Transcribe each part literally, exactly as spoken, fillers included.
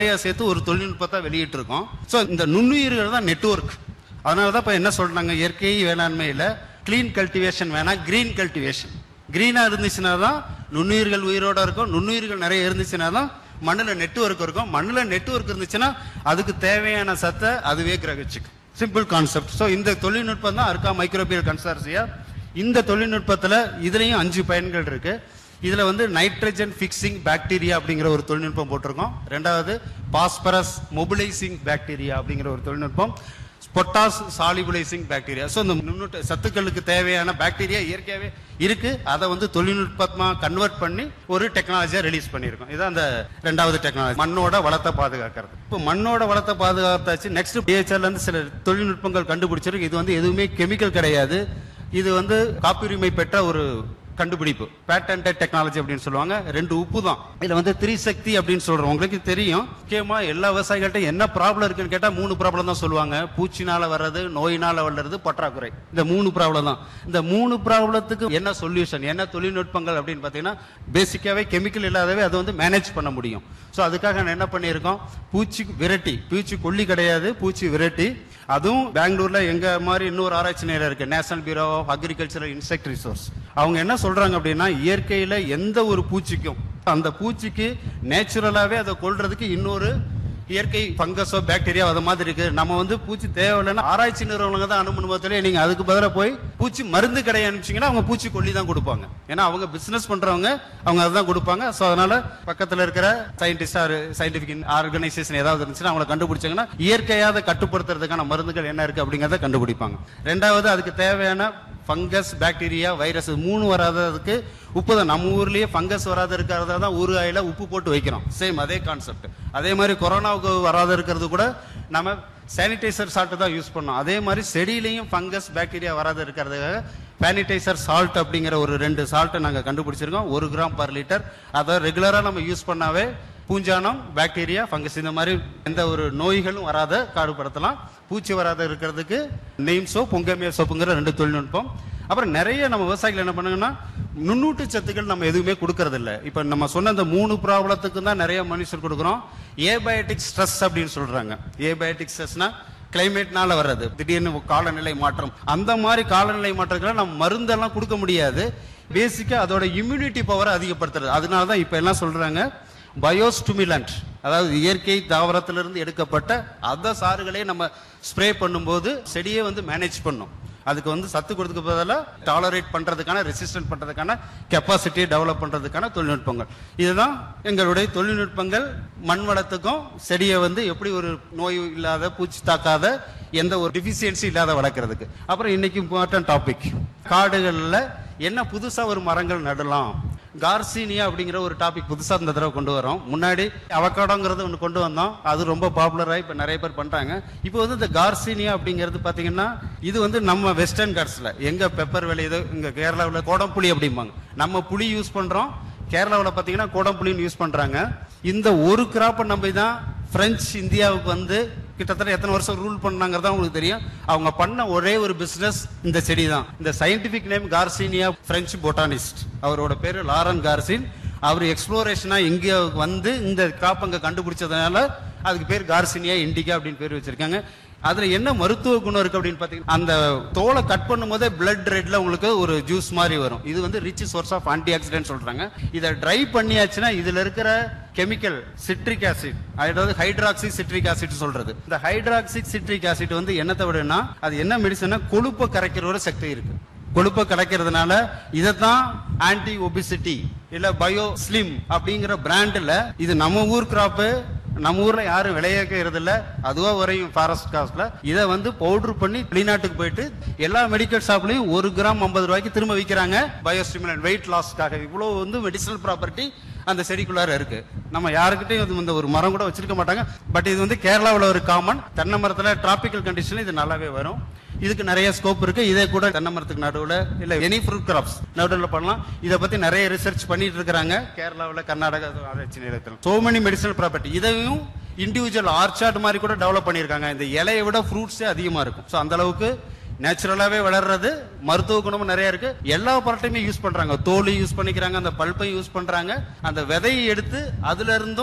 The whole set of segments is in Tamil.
சேர்த்து ஒரு தொழில்நுட்பத்தை வெளியிட்டு இருக்கோம். ஸோ இந்த நுண்ணுயிர்கள் தான் நெட்வொர்க். அதனால தான் இப்போ என்ன சொல்றாங்க, இயற்கை வேளாண்மையில் கிளீன் கல்டிவேஷன் வேணாம், கிரீன் கல்டிவேஷன். கிரீனா இருந்துச்சுன்னா தான் நுண்ணுயிர்கள் உயிரோட இருக்கும். நுண்ணுயிர்கள் நிறைய இருந்துச்சுன்னா தான் மண்ணில் நெட்வொர்க் இருக்கும். மண்ணில் நெட்வொர்க் இருந்துச்சுன்னா அதுக்கு தேவையான சத்தை அதுவே கிரகிச்சுக்கும். Simple concept. ஸோ இந்த தொழில்நுட்பம் தான் அர்கா மைக்ரோபியல் கன்சார்சியா. இந்த தொழில்நுட்பத்தில் இதுலயும் அஞ்சு பயன்கள் இருக்கு. இதுல வந்து நைட்ரஜன் பிக்சிங் பாக்டீரியா அப்படிங்கிற ஒரு தொழில்நுட்பம் போட்டிருக்கோம். ரெண்டாவது பாஸ்பரஸ் மொபிலைசிங் பாக்டீரியா அப்படிங்கிற ஒரு தொழில்நுட்பம், பொட்டாஸ் சாலிபுலைசிங் பாக்டீரியா. ஸோ இந்த நுண்ணுட்ட சத்துக்களுக்கு தேவையான பாக்டீரியா இயற்கையாகவே இருக்கு. அதை வந்து தொழில்நுட்பமா கன்வெர்ட் பண்ணி ஒரு டெக்னாலஜியா ரிலீஸ் பண்ணியிருக்கோம். இதுதான் அந்த ரெண்டாவது டெக்னாலஜி, மண்ணோட வளத்தை பாதுகாக்கிறது. இப்போ மண்ணோட வளத்தை பாதுகாத்தாச்சு. நெக்ஸ்ட் பிஹெச்ஆர்ல இருந்து சில தொழில்நுட்பங்கள் கண்டுபிடிச்சிருக்கு. இது வந்து எதுவுமே கெமிக்கல் கிடையாது. இது வந்து காப்புரிமை பெற்ற ஒரு கண்டுபிடிப்பு, பேட்டன்ட் டெக்னாலஜி அப்படின்னு சொல்லுவாங்க. ரெண்டு உப்பு தான். இதுல வந்து திரிசக்தி அப்படின்னு சொல்றோம். உங்களுக்கு தெரியும், முக்கியமா எல்லா விவசாயிகள்ட்ட என்ன ப்ராப்ளம் இருக்குன்னு கேட்டா மூணு ப்ராப்ளம் தான் சொல்லுவாங்க. பூச்சினால வர்றது, நோயினால வர்றது, பற்றாக்குறை. இந்த மூணு ப்ராப்ளம் தான். இந்த மூணு ப்ராப்ளத்துக்கு என்ன சொல்யூஷன், என்ன தொழில்நுட்பங்கள் அப்படின்னு பாத்தீங்கன்னா, பேசிக்காவே கெமிக்கல் இல்லாதவே அது வந்து மேனேஜ் பண்ண முடியும். ஸோ அதுக்காக என்ன பண்ணியிருக்கோம், பூச்சி விரட்டி, பூச்சி கொல்லி கிடையாது, பூச்சி விரட்டி. அதுவும் பெங்களூர்ல எங்க மாதிரி இன்னொரு ஆராய்ச்சி நிலையம் இருக்கு, national bureau of agricultural insect resource. அவங்க என்ன சொல்றாங்க அப்படின்னா, இயற்கையில எந்த ஒரு பூச்சிக்கும் அந்த பூச்சிக்கு நேச்சுரலாவே அதை கொல்றதுக்கு இன்னொரு இயற்கை பங்கஸோ பாக்டீரியா அது மாதிரி இருக்கு. நம்ம வந்து பூச்சி தேவையில்லைன்னா ஆராய்ச்சி நிறுவனங்க தான் அனுமதிலே நீங்க அதுக்கு பதிலாக போய் பூச்சி மருந்து கடை அனுப்பிச்சீங்கன்னா அவங்க பூச்சி கொல்லி தான் கொடுப்பாங்க. ஏன்னா அவங்க பிசினஸ் பண்றவங்க, அவங்க அதுதான் கொடுப்பாங்க. ஸோ அதனால பக்கத்தில் இருக்கிற சயின்டிஸ்ட் சயின்டிபிக் ஆர்கனைசேஷன் ஏதாவது இருந்துச்சுன்னா அவங்களை கண்டுபிடிச்சாங்கன்னா இயற்கையாக கட்டுப்படுத்துறதுக்கான மருந்துகள் என்ன இருக்கு அப்படிங்கறத கண்டுபிடிப்பாங்க. ரெண்டாவது, அதுக்கு தேவையான ஃபங்கஸ், பாக்டீரியா, வைரஸ் மூணு வராததுக்கு உப்பு தான். நம்ம ஊர்லயே ஃபங்கஸ் வராத இருக்கிறதா தான் ஊறுகாயில உப்பு போட்டு வைக்கிறோம். சேம் அதே கான்செப்ட். அதே மாதிரி கொரோனாவுக்கு வராத இருக்கிறது கூட நம்ம சானிடைசர் சால்ட் தான் யூஸ் பண்ணோம். அதே மாதிரி செடியிலையும் ஃபங்கஸ், பாக்டீரியா வராத இருக்கிறதுக்காக சானிடைசர் சால்ட் அப்படிங்கிற ஒரு ரெண்டு சால்ட்டை நாங்கள் கண்டுபிடிச்சிருக்கோம். ஒரு கிராம் பர் லிட்டர். அதை ரெகுலரா நம்ம யூஸ் பண்ணாவே பூஞ்சானம், பாக்டீரியா, ஃபங்கஸ் இந்த மாதிரி எந்த ஒரு நோய்களும் வராத காடுபடுத்தலாம். பூச்சி வராத இருக்கிறதுக்கு நெய்ம் சோப், பொங்கமியா சோப்புங்கிற ரெண்டு தொழில்நுட்பம். அப்புறம் நிறைய நம்ம விவசாயிகள் என்ன பண்ணுங்கன்னா, நுண்ணூட்டு சத்துக்கள் நம்ம எதுவுமே கொடுக்கறது இல்லை. இப்ப நம்ம சொன்ன இந்த மூணு ப்ராப்ளத்துக்கு தான் நிறைய மனுஷர் கொடுக்குறோம். ஏபயோட்டிக் ஸ்ட்ரெஸ் அப்படின்னு சொல்றாங்க. ஏபயோட்டிக் ஸ்ட்ரெஸ்னா கிளைமேட்னால வர்றது, திடீர்னு காலநிலை மாற்றம். அந்த மாதிரி காலநிலை மாற்றங்களை நம்ம மருந்தெல்லாம் கொடுக்க முடியாது. பேசிக்கா அதோட இம்யூனிட்டி பவரை அதிகப்படுத்துறது. அதனாலதான் இப்ப எல்லாம் சொல்றாங்க பயோஸ்டிமுலண்ட், அதாவது இயற்கை தாவரத்திலிருந்து எடுக்கப்பட்ட அந்த சாறுகளே நம்ம ஸ்ப்ரே பண்ணும்போது செடியை வந்து மேனேஜ் பண்ணும். அதுக்கு வந்து சத்து கொடுக்க பதிலாக டாலரேட் பண்றதுக்கான, ரெசிஸ்டன்ட் பண்றதுக்கான கெப்பாசிட்டியை டெவலப் பண்றதுக்கான தொழில்நுட்பங்கள். இதுதான் எங்களுடைய தொழில்நுட்பங்கள். மண் வளத்துக்கும் செடியை வந்து எப்படி ஒரு நோய் இல்லாத, பூச்சி தாக்காத, எந்த ஒரு டிஃபிஷியன்சி இல்லாத வளர்க்கறதுக்கு. அப்புறம் இன்னைக்கு இம்பார்ட்டன்ட் டாபிக், காடுகள்ல என்ன புதுசா ஒரு மரங்கள் நடலாம். கார்சினியா அப்படிங்கிற ஒரு டாபிக் புதுசா இந்த தடவை கொண்டு வரோம். முன்னாடி அவகாடோங்கிறது ஒன்று கொண்டு வந்தோம். அது ரொம்ப பாப்புலராக இப்ப நிறைய பேர் பண்றாங்க. இப்போ வந்து இந்த கார்சினியா அப்படிங்கிறது பாத்தீங்கன்னா, இது வந்து நம்ம வெஸ்டர்ன் காட்ஸ்ல எங்க பெப்பர் விளையுதோ, இங்க கேரளாவில் கோடம்புளி அப்படிம்பாங்க. நம்ம புளி யூஸ் பண்றோம், கேரளாவில் பாத்தீங்கன்னா கோடம்புளின்னு யூஸ் பண்றாங்க. இந்த ஒரு கிராப்பை நம்பி தான் பிரெஞ்சு இந்தியாவுக்கு வந்து கிட்டத்தட்ட எத்தனை வருஷம் ரூல் பண்ணாங்கிறதா உங்களுக்கு தெரியும். அவங்க பண்ண ஒரே ஒரு பிசினஸ் இந்த செடி தான். இந்த scientific name garcinia, French botanist. அவரோட பேரு லாரன் கார்சின். அவர் எக்ஸ்ப்ளோரேஷனா இங்க வந்து இந்த கிராப் அங்க கண்டுபிடிச்சதுனால அதுக்கு பேர் கார்சினியா இண்டிகா அப்படின்னு பேர் வச்சிருக்காங்க. அதுல என்ன மருத்துவ குணம் இருக்கு அப்படின்னு பாத்தீங்கன்னா, அந்த தோலை கட் பண்ணும் போதே பிளட் ரெட்ல உங்களுக்கு ஒரு ஜூஸ் மாதிரி வரும். இது வந்து rich source of anti accident சொல்றாங்க. இதை ட்ரை பண்ணியாச்சுன்னா இதுல இருக்கிற கெமிக்கல் சிட்ரிக் ஆசிட், அதாவது ஹைட்ராக்சி சிட்ரிக் ஆசிட் சொல்றது. இந்த ஹைட்ராக்சி சிட்ரிக் ஆசிட் வந்து என்னத்தை விடனா, அது என்ன மெடிசனா, கொழுப்பை கரைக்கிற ஒரு சக்தி இருக்கு. கொழுப்பை கரைக்கிறதுனால இதைத்தான் ஆன்டி ஒபிசிட்டி இல்ல பயோ ஸ்லிம் அப்படிங்கிற பிராண்ட்ல, இது நம்ம ஊர் கிராப்பு, நம்ம ஊர்ல யாரும் விளைவிக்கிறது இல்ல, அதுவா வரையும் ஃபாரஸ்ட் காஸ்ட்ல. இதை வந்து பவுடர் பண்ணி வெளிநாட்டுக்கு போயிட்டு எல்லா மெடிக்கல் ஷாப்லயும் ஒரு கிராம் ஐம்பது ரூபாய்க்கு திரும்ப விற்கிறாங்க. பயோஸ்டிமுலன்ட், வெயிட் லாஸ்க்காக. இவ்வளவு வந்து மெடிசனல் ப்ராப்பர்ட்டி அந்த செடிக்குள்ளார இருக்கு. நம்ம யாருக்கிட்டையும் இந்த ஒரு மரம் கூட வச்சிருக்க மாட்டாங்க. பட் இது வந்து கேரளாவில் ஒரு காமன். தென்னை மரத்துல டிராபிக்கல் கண்டிஷன்ல இது நல்லாவே வரும். இதுக்கு நிறைய ஸ்கோப் இருக்கு. இதே கூட தென்னை மரத்துக்கு நடுவுல இல்ல எனி ஃப்ரூட் கிராப்ஸ் நடுவுல பண்ணலாம். இதை பத்தி நிறைய ரிசர்ச் பண்ணிட்டு இருக்காங்க கேரளாவில், கர்நாடகா ஆராய்ச்சி நிலையத்தில். So many medicinal property. இதையும் இண்டிவிஜுவல் ஆர்ச்சார்ட் மாதிரி கூட டெவலப் பண்ணிருக்காங்க. இந்த இலையை விட ஃப்ரூட்ஸே அதிகமா இருக்கும். சோ அந்த அளவுக்கு நேச்சுரலாவே வளர்றது, மருத்துவ குணமும் நிறைய இருக்கு. எல்லா பொருட்டையுமே யூஸ் பண்றாங்க. தோல் யூஸ் பண்ணிக்கிறாங்க, அந்த பல்பை யூஸ் பண்றாங்க, அந்த விதையை எடுத்து அதுல இருந்தும்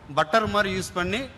பட்டர் மாதிரி யூஸ் பண்ணி